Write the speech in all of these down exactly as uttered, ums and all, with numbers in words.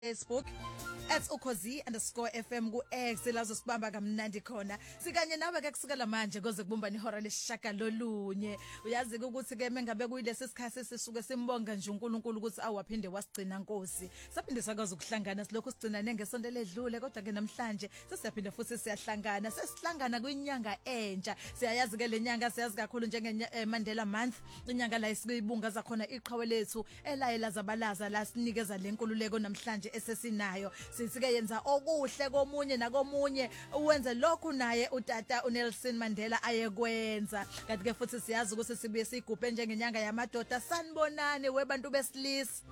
Facebook at ukhozi underscore F M ku X lazo sibamba kamnandi khona sikanye nawe ke kusukela manje koze kubumbana ihora leshaka lolunye uyazi ukuthi ke mengabe kuyilesi sikhathi sisuke simbonga nje uNkulunkulu ukuthi awaphinde wasigcina Nkosi saphinde sakwazi ukuhlangana silokho sigcinane ngesonto ledlule kodwa ke namhlanje sesiyaphinde futhi siyahlangana sesihlangana kwinyanga entsha siyayazi ke lenyanga siyazi kakhulu njenge Mandela month inyanga la isibungaza khona iqhawe lethu elayela zabalaza la sinikeza lenkululeko namhlanje esesinayo sisike yenza okuhle komunye nakomunye uwenze lokhu naye utata uNelson Mandela ayekwenza kanti ke futhi siyazi ukuthi sibuye sigubhe njengenyanga yamadoda sanibonane webantu besilisa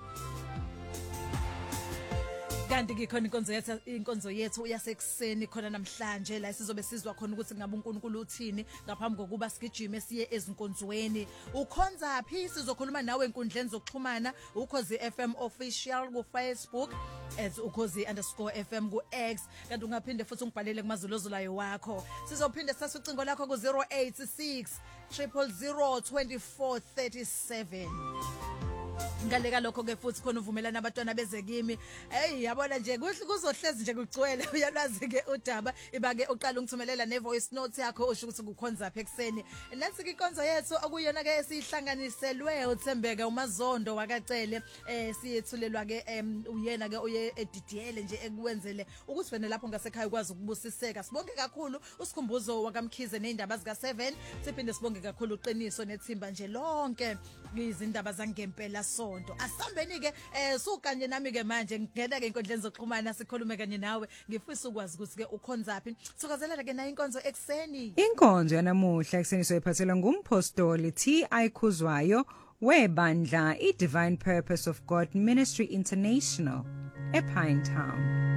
kanti ngikhona inkonzo yethu inkonzo yethu yasekuseni khona namhlanje la sizobe sizwa khona ukuthi ngabe uNkulunkulu uthini ngaphambi kokuba sigijime siye ezinkonzweni ukhonza phi sizokhuluma nawe enkundleni zokuxhumana ukhozi F M official ku Facebook as ukhozi underscore F M ku X kanti ungaphinde futhi ungibhalele kumazulozulayo wakho sizophinde sasa ucingo lakho ku zero eight six zero zero zero two four three seven ngaleka lokho ke futhi khona uvumelana abantwana bezekimi hey yabona nje kuhle kuzohlezi nje kugcwele uyalazi ke udaba ibake uqala ungithumelela ne voice note yakho usho ukuthi kukhonza phe ekseni nansi ke inkonzo yethu okuyona ke esihlanganiselwe uThembeka uMazondo wakacele eh siyethulelwa ke uyena ke uye edidiyele nje ekuwenzele ukuthi wena lapho ngasekhaya ukwazi ukubusiseka sibonge kakhulu usikhumbuzo wakamkhize neindaba zika seven siphinde sibonge kakhulu uqiniso nethimba nje lonke izindaba zangempela sonto asambeni ke eh sukanye nami ke manje ngena ke inkondleni zokuxhumana sikhulume kanye nawe ngifisa ukwazi ukuthi ke ukhonzaphi sokazelela ke na inkonzo ekseni inkonzo yanamuhla ekseni soyiphathelwa ngumpostoli T I Khuzwayo webandla iDivine Purpose of God Ministry International ePine Town.